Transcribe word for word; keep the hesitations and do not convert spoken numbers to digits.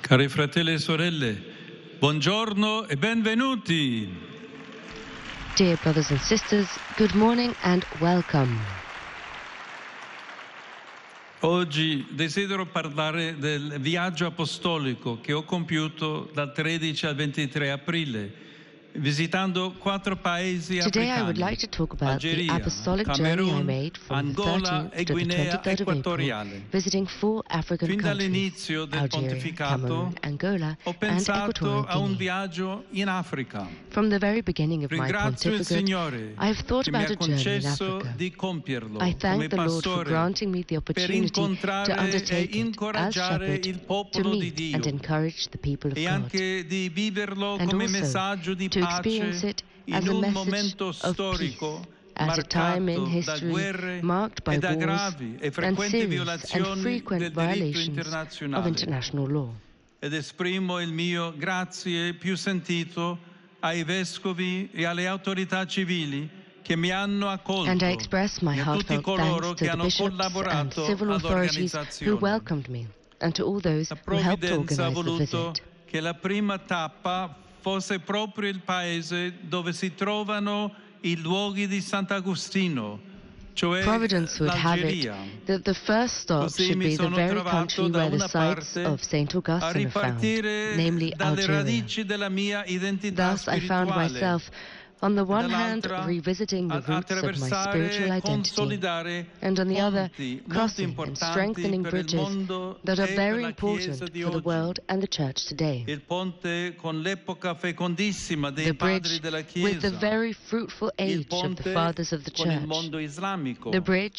Cari fratelli e sorelle, buongiorno e benvenuti. Dear brothers and sisters, good morning and welcome. Oggi desidero parlare del viaggio apostolico che ho compiuto dal tredici al ventitré aprile, visitando quattro paesi Today I would africani: like to talk about the Algeria, apostolic journey I Camerun, made from the Angola thirteenth e to the Guinea twenty-third of April, Equatoriale. visiting four African Fin countries, dall'inizio del Algeria, pontificato Cameroon, Angola, ho and pensato Equatorial a un Guinea. viaggio in Africa. From the very beginning of my Ringrazio il pontificate, Signore I have thought che mi about ha a journey in concesso Africa. di compierlo I come thank the Lord for pastore granting me the per opportunity to incontrare e undertake it as incoraggiare shepherd, il to popolo di meet and Dio encourage the people of e God, anche di viverlo and come also messaggio di to experience pace it as in a un message momento of peace, storico at a time in marcato da history guerre marked by e da wars gravi e and frequenti serious and violazioni frequent del diritto violations of internazionale. international law. Ed esprimo il mio grazie più sentito ai vescovi e alle autorità civili che mi hanno accolto And I express my e a tutti heartfelt coloro thanks che to the hanno bishops and collaborato civil authorities who all'organizzazione. welcomed me, and to all those La who helped provvidenza ha organize the voluto visit. che la prima tappa fosse proprio il paese dove si trovano i luoghi di Sant'Agostino, cioè Providence would have it l'Algeria. that the first stop Così should mi be the sono very trovato country da where the una sites parte of Saint a Augustine are found, ripartire namely dalle Algeria. radici della mia identità Thus I found spirituale myself, on the e one hand, dall'altra revisiting the ad roots of my attraversare spiritual e identity, consolidare and on the other, ponti molto crossing and importanti strengthening per il bridges mondo that are e per very la Chiesa important di for the oggi. world and the Church today. Il ponte con l'epoca fecondissima dei The padri bridge della with the Chiesa, very fruitful il age of the ponte fathers of the con il Church, mondo islamico, the bridge